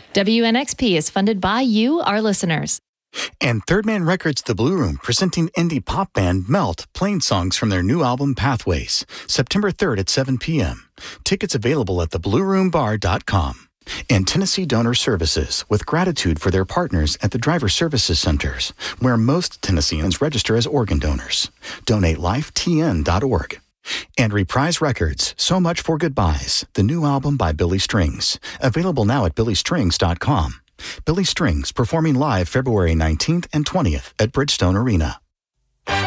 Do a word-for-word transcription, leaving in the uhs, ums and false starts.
W N X P is funded by you, our listeners. And Third Man Records The Blue Room presenting indie pop band Melt playing songs from their new album Pathways, September third at seven p.m. Tickets available at the blue room bar dot com. And Tennessee Donor Services, with gratitude for their partners at the Driver Services Centers, where most Tennesseans register as organ donors. donate life T N dot org. And Reprise Records, So Much for Goodbyes, the new album by Billy Strings, available now at billy strings dot com. Billy Strings performing live February nineteenth and twentieth at Bridgestone Arena.